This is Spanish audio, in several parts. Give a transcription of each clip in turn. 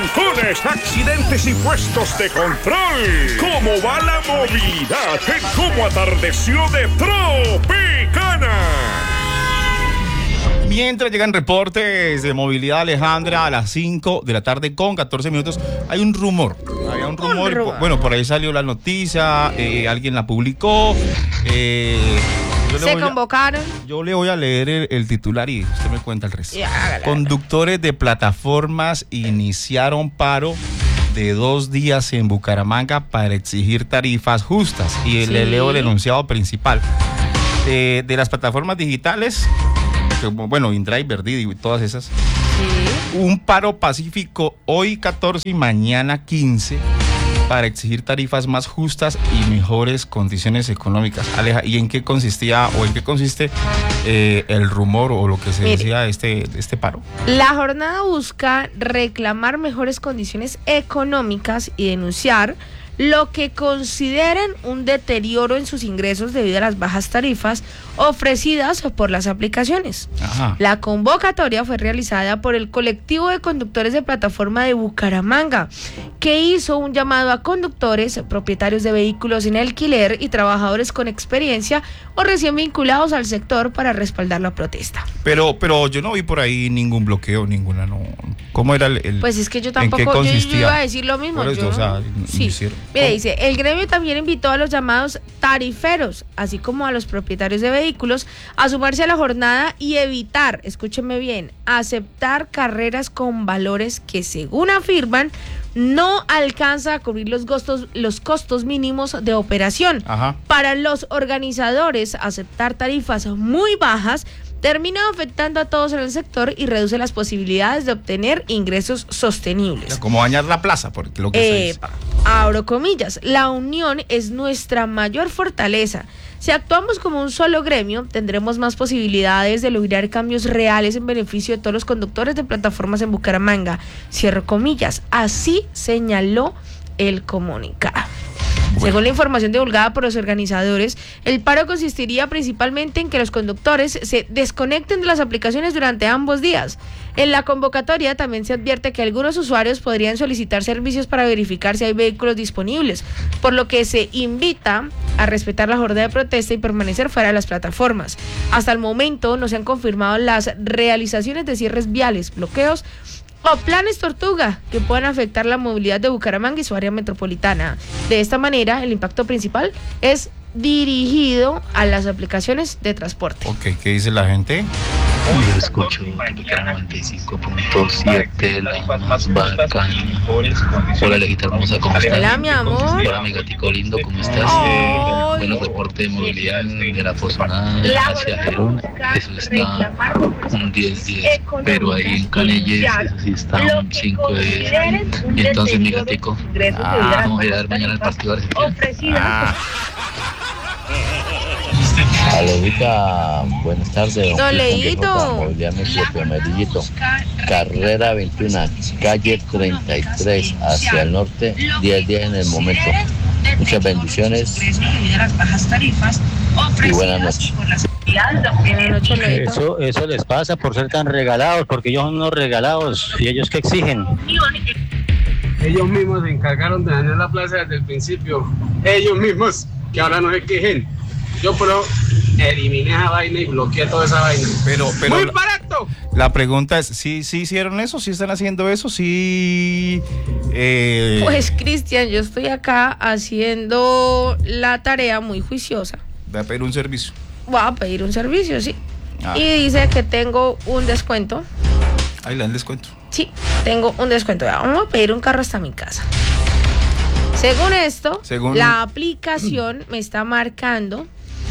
trancones, accidentes y puestos de control. ¿Cómo va la movilidad en cómo atardeció de Tropicana? Mientras llegan reportes de movilidad, Alejandra, a las 5 de la tarde con 14 minutos, hay un rumor. Había un rumor. Bueno, por ahí salió la noticia, alguien la publicó. Se convocaron. Yo le voy a leer el titular y usted me cuenta el resto. Conductores de plataformas iniciaron paro de 2 días en Bucaramanga para exigir tarifas justas. Y le leo el enunciado principal. De las plataformas digitales, bueno, InDriver, Didi y todas esas. Sí. Un paro pacífico hoy 14 y mañana 15 para exigir tarifas más justas y mejores condiciones económicas. Aleja, ¿y en qué consistía o en qué consiste el rumor o lo que se decía de este paro? La jornada busca reclamar mejores condiciones económicas y denunciar lo que consideren un deterioro en sus ingresos debido a las bajas tarifas ofrecidas por las aplicaciones. Ajá. La convocatoria fue realizada por el colectivo de conductores de plataforma de Bucaramanga, que hizo un llamado a conductores, propietarios de vehículos en alquiler y trabajadores con experiencia o recién vinculados al sector para respaldar la protesta. Pero yo no vi por ahí ningún bloqueo, ninguna, no. ¿Cómo era el Pues es que yo tampoco, yo iba a decir lo mismo. Eso, o sea, sí. Mire, dice, el gremio también invitó a los llamados tariferos, así como a los propietarios de vehículos, a sumarse a la jornada y evitar, escúcheme bien, aceptar carreras con valores que, según afirman, no alcanza a cubrir los costos mínimos de operación. Ajá. Para los organizadores, aceptar tarifas muy bajas termina afectando a todos en el sector y reduce las posibilidades de obtener ingresos sostenibles. Como dañar la plaza, porque lo que se dice. Abro comillas, la unión es nuestra mayor fortaleza. Si actuamos como un solo gremio, tendremos más posibilidades de lograr cambios reales en beneficio de todos los conductores de plataformas en Bucaramanga. Cierro comillas. Así señaló el comunicado. Bueno. Según la información divulgada por los organizadores, el paro consistiría principalmente en que los conductores se desconecten de las aplicaciones durante ambos días. En la convocatoria también se advierte que algunos usuarios podrían solicitar servicios para verificar si hay vehículos disponibles, por lo que se invita a respetar la jornada de protesta y permanecer fuera de las plataformas. Hasta el momento no se han confirmado las realizaciones de cierres viales, bloqueos o planes tortuga que puedan afectar la movilidad de Bucaramanga y su área metropolitana. De esta manera, el impacto principal es dirigido a las aplicaciones de transporte. Ok, ¿qué dice la gente? Yo escucho Bucaramanga 95.7, la más bacana. Hola, Lejita hermosa, ¿cómo estás? Hola, mi amor. Hola, mi gatico lindo, ¿cómo estás? Bueno, reporte de movilidad de la Pozonada hacia Gerón, eso está un 10-10, pero ahí en Canelles eso sí está un 5-10. Y entonces, mi gatico, vamos a ir a ver mañana el partido de Argentina. Alejita, buenas tardes. Don Leito. Movilidad Metro Amarillito. Carrera 21, calle 33, hacia el norte, 10 en el momento. Muchas bendiciones y buenas noches. Eso les pasa por ser tan regalados, porque ellos son unos regalados. ¿Y ellos qué exigen? Ellos mismos se encargaron de dañar la plaza desde el principio. Ellos mismos, que ahora no se quejen. Yo eliminé esa vaina y bloqueé toda esa vaina. Pero ¡muy barato! La pregunta es, ¿sí hicieron eso? ¿Sí están haciendo eso? ¿Sí? Pues, Cristian, yo estoy acá haciendo la tarea muy juiciosa. Voy a pedir un servicio. Voy a pedir un servicio, sí. Y dice que tengo un descuento. Ahí le dan descuento. Sí, tengo un descuento. Vamos a pedir un carro hasta mi casa. Según esto, la aplicación me está marcando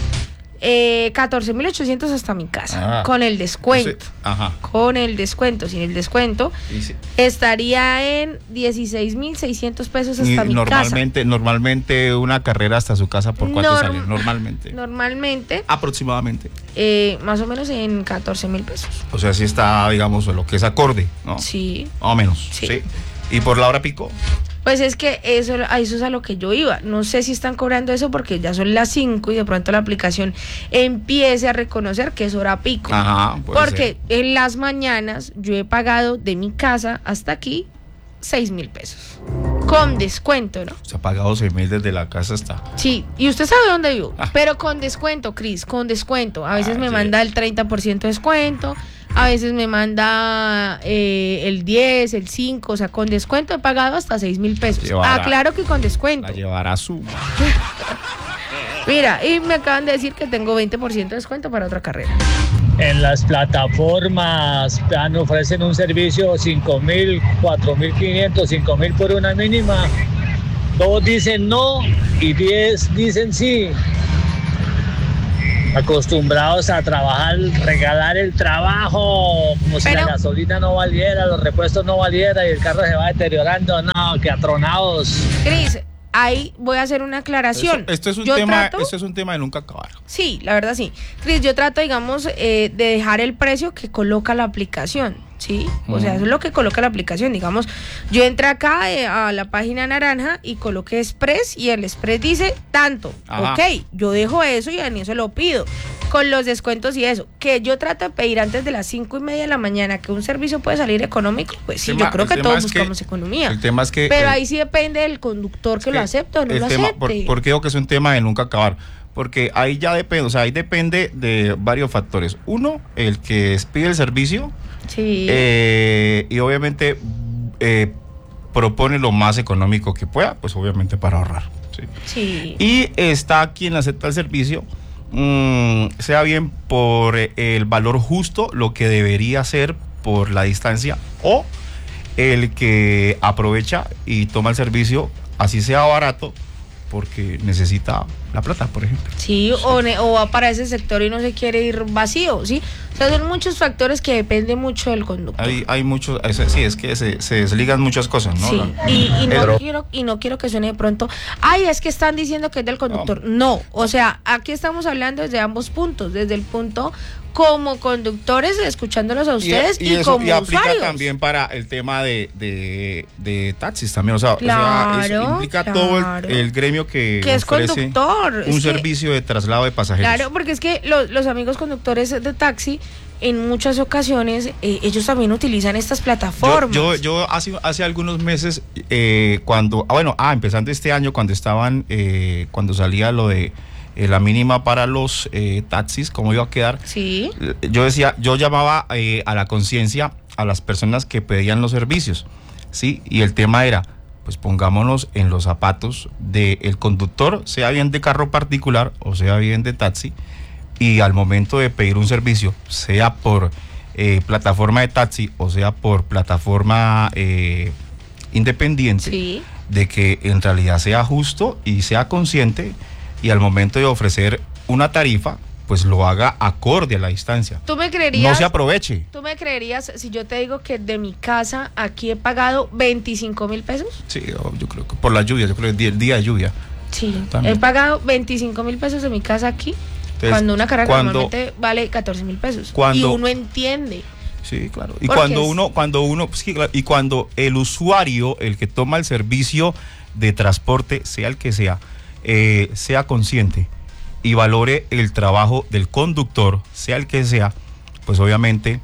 14.800 hasta mi casa, con el descuento. Con el descuento, sin el descuento, estaría en 16.600 pesos hasta mi casa. Normalmente una carrera hasta su casa, ¿por cuánto sale? Normalmente. Aproximadamente. Más o menos en 14.000 pesos. O sea, sí está, digamos, lo que es acorde, ¿no? Sí. Más o menos, sí. ¿Y por la hora pico? Pues es que eso es a lo que yo iba. No sé si están cobrando eso porque ya son las 5 y de pronto la aplicación empiece a reconocer que es hora pico. Ajá, porque en las mañanas yo he pagado de mi casa hasta aquí 6.000 pesos. Con descuento, ¿no? Se ha pagado 6.000 desde la casa hasta. Sí, y usted sabe dónde vivo. Pero con descuento, Cris, con descuento. A veces me manda el 30% de descuento, a veces me manda el 10, el 5, o sea, con descuento he pagado hasta 6.000 pesos. Claro que con descuento. La llevará su. Mira, y me acaban de decir que tengo 20% de descuento para otra carrera. En las plataformas ofrecen un servicio 5.000, 4.500, 5.000 por una mínima. 2 dicen no y 10 dicen sí. Acostumbrados a trabajar, regalar el trabajo, como si la gasolina no valiera, los repuestos no valieran y el carro se va deteriorando. No, que atronados. Cris, ahí voy a hacer una aclaración. Esto es un tema de nunca acabar. Sí, la verdad sí. Cris, yo trato, digamos, de dejar el precio que coloca la aplicación, ¿sí? O sea, eso es lo que coloca la aplicación. Digamos, yo entré acá a la página naranja y coloqué Express y el Express dice tanto. Ajá. Ok, yo dejo eso y en eso lo pido. Con los descuentos y eso, que yo trato de pedir antes de las 5:30 de la mañana, que un servicio puede salir económico, pues sí, yo creo que todos buscamos economía. El tema es que... Pero ahí sí depende del conductor que lo acepte o no lo acepte. ¿Por qué digo que es un tema de nunca acabar? Porque ahí ya depende, o sea, ahí depende de varios factores. Uno, el que pide el servicio, sí. Y obviamente propone lo más económico que pueda, pues obviamente para ahorrar. Sí. Sí. Y está quien acepta el servicio, sea bien por el valor justo, lo que debería ser por la distancia, o el que aprovecha y toma el servicio, así sea barato, porque necesita la plata, por ejemplo. Sí, o va para ese sector y no se quiere ir vacío, ¿sí? O sea, son muchos factores que dependen mucho del conductor. Hay muchos, sí, es que se desligan muchas cosas, ¿no? Sí, y no quiero que suene de pronto, ay, es que están diciendo que es del conductor. No, o sea, aquí estamos hablando desde ambos puntos, desde el punto como conductores, escuchándolos a ustedes y como usuarios. Y aplica también para el tema de taxis también, o sea, eso implica todo el gremio que es conductor, un servicio de traslado de pasajeros. Claro, porque es que los amigos conductores de taxi, en muchas ocasiones, ellos también utilizan estas plataformas. Yo hace algunos meses, empezando este año, cuando salía lo de la mínima para los taxis, cómo iba a quedar. Sí. Yo llamaba a la conciencia a las personas que pedían los servicios, ¿sí? Y el tema era, pues pongámonos en los zapatos del conductor, sea bien de carro particular o sea bien de taxi, y al momento de pedir un servicio, sea por plataforma de taxi o sea por plataforma independiente, sí, de que en realidad sea justo y sea consciente, y al momento de ofrecer una tarifa, pues lo haga acorde a la distancia. ¿Tú me creerías? No se aproveche. ¿Tú me creerías si yo te digo que de mi casa aquí he pagado 25.000 pesos? Sí, yo creo que por la lluvia, yo creo que el día de lluvia. Sí, también. He pagado 25.000 pesos de mi casa aquí. Entonces, cuando una carrera normalmente vale 14.000 pesos. Y uno entiende. Sí, claro. Y cuando el usuario, el que toma el servicio de transporte, sea el que sea consciente y valore el trabajo del conductor, sea el que sea, pues obviamente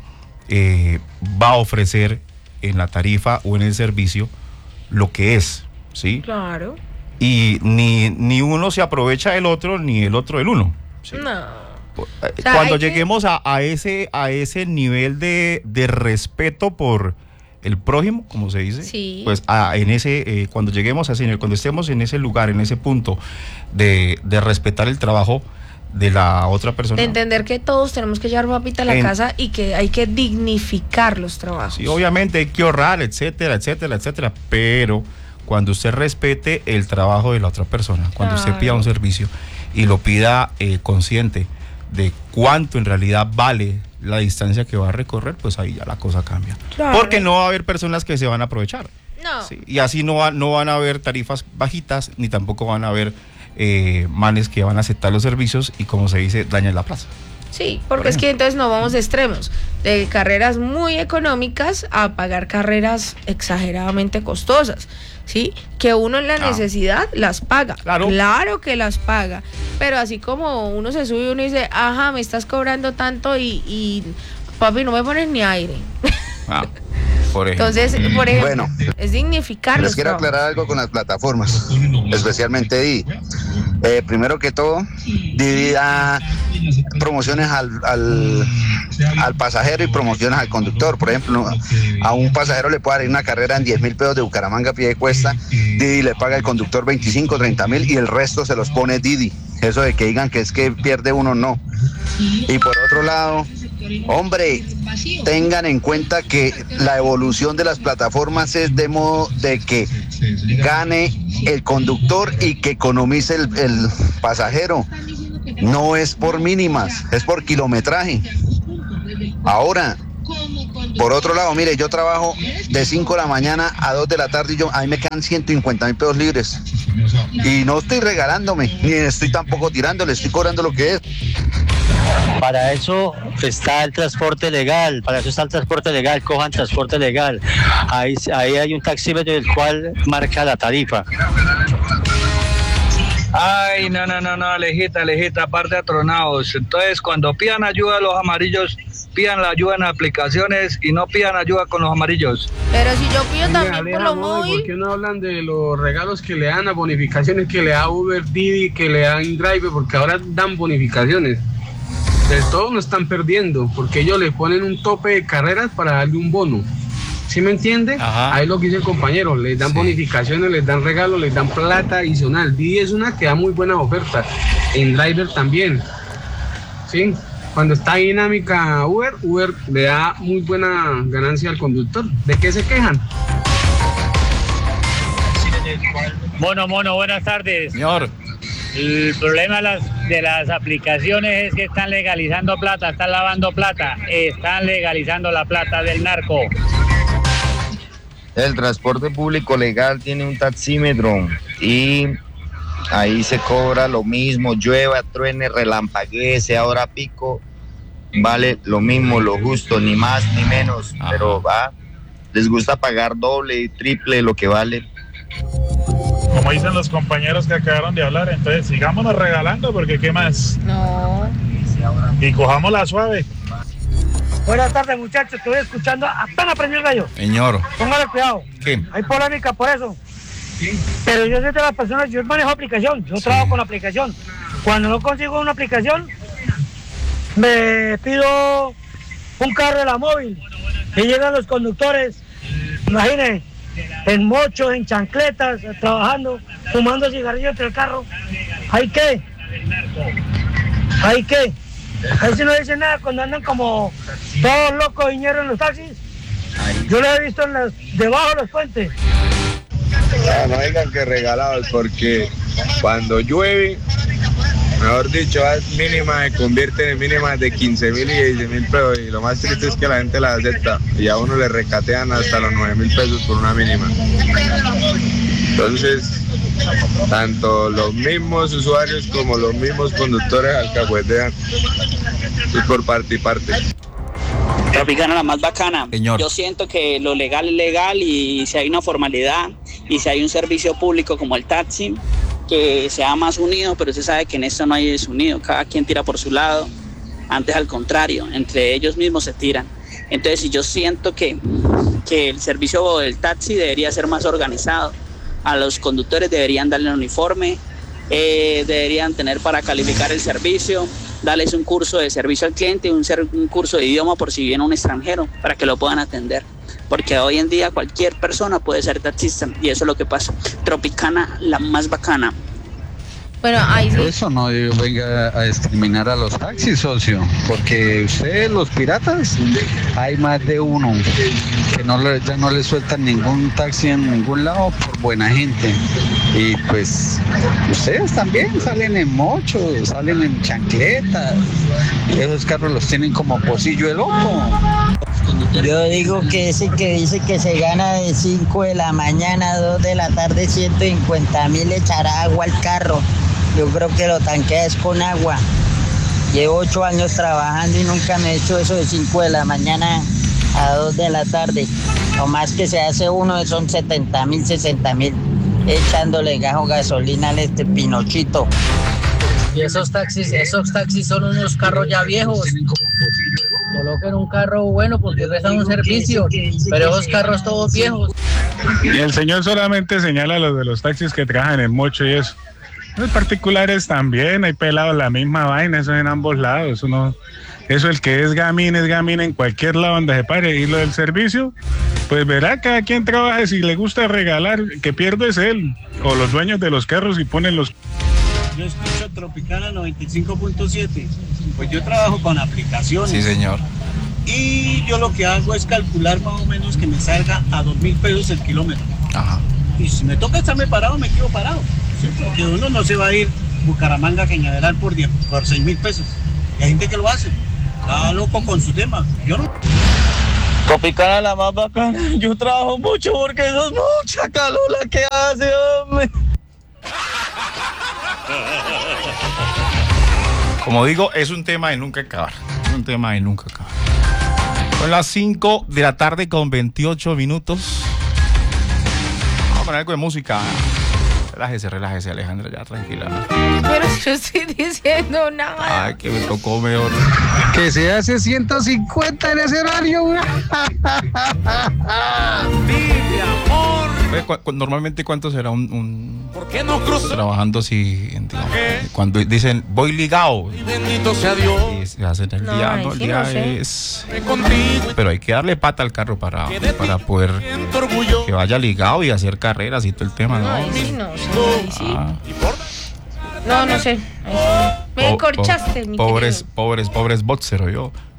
va a ofrecer en la tarifa o en el servicio lo que es, ¿sí? Claro. Y ni uno se aprovecha del otro, ni el otro del uno, ¿sí? No. Cuando lleguemos a ese nivel de respeto por el prójimo, como se dice, sí, pues cuando lleguemos a ese nivel, cuando estemos en ese lugar, en ese punto de respetar el trabajo de la otra persona, de entender que todos tenemos que llevar papita a la casa y que hay que dignificar los trabajos. Sí, obviamente hay que ahorrar, etcétera, etcétera, etcétera, pero cuando usted respete el trabajo de la otra persona, cuando usted pida un servicio y lo pida consciente de cuánto en realidad vale la distancia que va a recorrer, pues ahí ya la cosa cambia. Claro. Porque no va a haber personas que se van a aprovechar. No. Sí, y así no van a haber tarifas bajitas, ni tampoco van a haber manes que van a aceptar los servicios y, como se dice, dañan la plaza. Sí, porque es que entonces no vamos de extremos, de carreras muy económicas a pagar carreras exageradamente costosas, ¿sí? Que uno en la necesidad las paga, claro que las paga, pero así como uno se sube y uno dice, ajá, me estás cobrando tanto y papi, no me pones ni aire. Por ejemplo. Entonces, por ejemplo, Bueno, es dignificarlos. les quiero aclarar algo con las plataformas, especialmente Didi. Primero que todo, Didi da promociones al pasajero y promociones al conductor. Por ejemplo, a un pasajero le puede dar una carrera en 10.000 pesos de Bucaramanga a pie de cuesta, Didi le paga al conductor 25, 30.000 y el resto se los pone Didi. Eso de que digan que es que pierde uno, no. Y por otro lado, hombre, tengan en cuenta que la evolución de las plataformas es de modo de que gane el conductor y que economice el pasajero. No es por mínimas, es por kilometraje. Ahora, por otro lado, mire, yo trabajo de 5 de la mañana a 2 de la tarde y a mí me quedan 150.000 pesos libres. Y no estoy regalándome, ni estoy tampoco tirando, le estoy cobrando lo que es. Para eso está el transporte legal, cojan transporte legal. Ahí hay un taxímetro del cual marca la tarifa. Ay, no, Alejita, aparte atronados. Entonces, cuando pidan ayuda a los amarillos, pidan la ayuda en aplicaciones y no pidan ayuda con los amarillos. Pero si yo pido también por lo móvil. ¿Por qué no hablan de los regalos que le dan, las bonificaciones que le da Uber, Didi, que le dan InDrive? Porque ahora dan bonificaciones. De todo no están perdiendo, porque ellos le ponen un tope de carreras para darle un bono. ¿Sí me entiende? Ajá. Ahí lo que dice el compañero, les dan bonificaciones, les dan regalos, les dan plata adicional. Didi es una que da muy buenas ofertas, en Driver también. ¿Sí? Cuando está dinámica Uber le da muy buena ganancia al conductor. ¿De qué se quejan? Mono, buenas tardes. Señor. El problema de las aplicaciones es que están legalizando plata, están lavando plata, están legalizando la plata del narco. El transporte público legal tiene un taxímetro y ahí se cobra lo mismo, llueva, truene, relampaguee, sea hora pico, vale lo mismo, lo justo, ni más ni menos. Ajá. Pero les gusta pagar doble y triple lo que vale. Como dicen los compañeros que acabaron de hablar, entonces sigámonos regalando porque ¿qué más? No. Y cojámosla suave. Buenas tardes, muchachos, estoy escuchando, apenas prendió el gallo. Señor. Póngale cuidado. ¿Qué? Hay polémica por eso. Sí. Pero yo soy de las personas, yo manejo aplicación, yo trabajo con aplicación. Cuando no consigo una aplicación, me pido un carro de la móvil y llegan los conductores, imagínense, en mochos, en chancletas, trabajando, fumando cigarrillos entre el carro. ¿Hay qué? Ahí sí no dicen nada cuando andan como todos locos viñeros en los taxis. Yo lo he visto debajo de los puentes. No digan que regalados, porque cuando llueve, mejor dicho, las mínimas se convierten en mínimas de 15.000 y 16.000 pesos, y lo más triste es que la gente las acepta y a uno le recatean hasta los 9.000 pesos por una mínima. Entonces, tanto los mismos usuarios como los mismos conductores alcahuetean, y por parte y parte. Tropicana, la más bacana. Señor. Yo siento que lo legal es legal, y si hay una formalidad y si hay un servicio público como el taxi, que sea más unido, pero usted sabe que en esto no hay desunido, cada quien tira por su lado. Antes, al contrario, entre ellos mismos se tiran. Entonces, si yo siento que el servicio del taxi debería ser más organizado, a los conductores deberían darle un uniforme, deberían tener para calificar el servicio, darles un curso de servicio al cliente, un curso de idioma por si viene un extranjero, para que lo puedan atender. Porque hoy en día cualquier persona puede ser taxista, y eso es lo que pasa. Tropicana, la más bacana. Bueno, ahí sí. Eso no venga a discriminar a los taxis, socio, porque ustedes, los piratas, hay más de uno que ya no le sueltan ningún taxi en ningún lado por buena gente. Y pues ustedes también salen en mochos, salen en chancletas. Esos carros los tienen como pocillo de loco. Yo digo que ese que dice que se gana de 5 de la mañana a 2 de la tarde 150.000, le echará agua al carro. Yo creo que lo tanquea es con agua. Llevo 8 años trabajando y nunca me he hecho eso de 5 de la mañana a 2 de la tarde. Lo más que se hace uno son 70.000, 60.000, echándole gasolina a este Pinochito. Y esos taxis son unos carros ya viejos. coloquen un carro bueno porque prestan un servicio, pero esos carros todos viejos. Y el señor solamente señala a los de los taxis que trabajan en mocho y eso. Los particulares también, hay pelados la misma vaina, eso en ambos lados. Eso el que es gamín en cualquier lado donde se pare. Y lo del servicio, pues verá, cada quien trabaja, si le gusta regalar, que pierde es él, o los dueños de los carros y ponen los... Yo escucho Tropicana 95.7, pues yo trabajo con aplicaciones. Sí, señor. Y yo lo que hago es calcular más o menos que me salga a 2.000 pesos el kilómetro. Ajá. Y si me toca estarme parado, me quedo parado. ¿Sí? Porque uno no se va a ir Bucaramanga a Cañaveral por 6.000 pesos. Y hay gente que lo hace. Está loco con su tema. Yo no. Tropicana la más bacana. Yo trabajo mucho porque eso es mucha calor la que hace, hombre. Como digo, es un tema de nunca acabar. Es un tema de nunca acabar. Son las 5 de la tarde con 28 minutos. Vamos a poner algo de música. Relájese, Alejandra, ya tranquila. Pero yo estoy diciendo nada. Ay, que me tocó mejor. Que se hace 150 en ese horario, güey. Dime, amor. Normalmente, ¿cuánto será un ¿Por qué no cruzas? Trabajando así, digamos, cuando dicen voy ligado? Bendito sea Dios. Y se hacen el día, no, el día no sé. es. Pero hay que darle pata al carro para poder que vaya ligado y hacer carreras y todo el tema, ¿no? Ay, sí, no sé. Sí. No sé. Me encorchaste, mi pobres boxeros, yo.